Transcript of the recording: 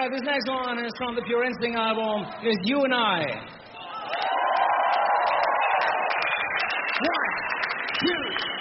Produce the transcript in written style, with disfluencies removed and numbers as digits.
right, this next one is from the Pure Instinct album. It is You and I. 1, 2,